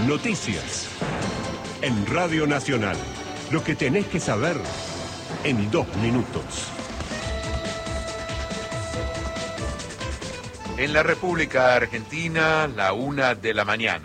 Noticias. En Radio Nacional. Lo que tenés que saber en 2 minutos. En la República Argentina, la 1 de la mañana.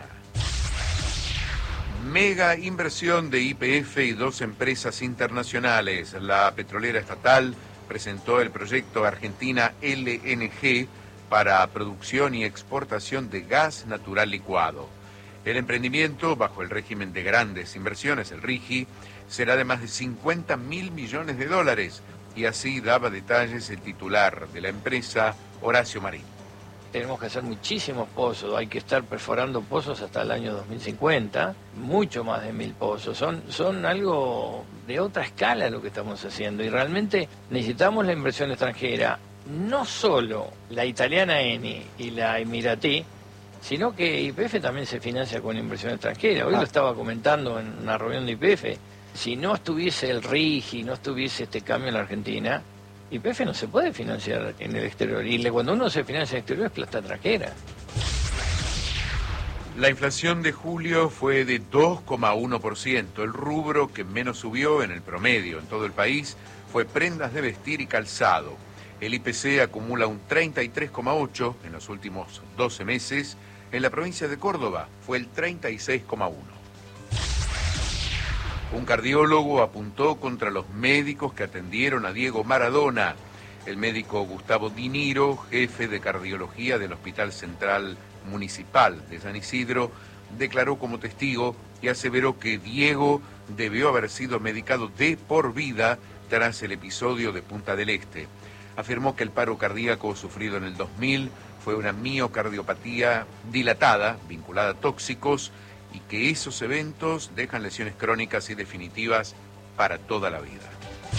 Mega inversión de YPF y 2 empresas internacionales. La petrolera estatal presentó el proyecto Argentina LNG para producción y exportación de gas natural licuado. El emprendimiento, bajo el régimen de grandes inversiones, el RIGI, será de más de 50.000 millones de dólares, y así daba detalles el titular de la empresa, Horacio Marín. Tenemos que hacer muchísimos pozos, hay que estar perforando pozos hasta el año 2050, mucho más de 1.000 pozos, son algo de otra escala lo que estamos haciendo, y realmente necesitamos la inversión extranjera, no solo la italiana Eni y la emiratí, sino que YPF también se financia con inversión extranjera. Hoy lo estaba comentando en una reunión de YPF, si no estuviese el RIGI, no estuviese este cambio en la Argentina, YPF no se puede financiar en el exterior, y cuando uno se financia en el exterior es plata extranjera. La inflación de julio fue de 2,1%. El rubro que menos subió en el promedio en todo el país fue prendas de vestir y calzado. El IPC acumula un 33,8% en los últimos 12 meses. En la provincia de Córdoba fue el 36,1%. Un cardiólogo apuntó contra los médicos que atendieron a Diego Maradona. El médico Gustavo Di Niro, jefe de cardiología del Hospital Central Municipal de San Isidro, declaró como testigo y aseveró que Diego debió haber sido medicado de por vida tras el episodio de Punta del Este. Afirmó que el paro cardíaco sufrido en el 2000 fue una miocardiopatía dilatada, vinculada a tóxicos, y que esos eventos dejan lesiones crónicas y definitivas para toda la vida.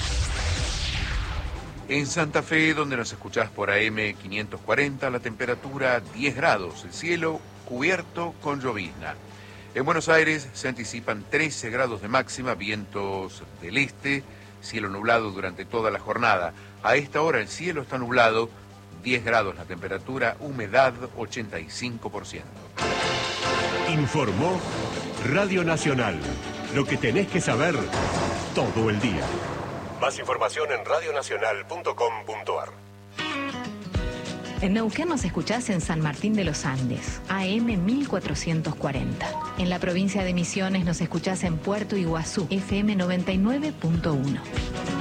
En Santa Fe, donde nos escuchás por AM 540, la temperatura 10 grados, el cielo cubierto con llovizna. En Buenos Aires se anticipan 13 grados de máxima, vientos del este, cielo nublado durante toda la jornada. A esta hora el cielo está nublado, 10 grados la temperatura, humedad 85%. Informó Radio Nacional. Lo que tenés que saber todo el día. Más información en radionacional.com.ar. En Neuquén nos escuchás en San Martín de los Andes, AM 1440. En la provincia de Misiones nos escuchás en Puerto Iguazú, FM 99.1.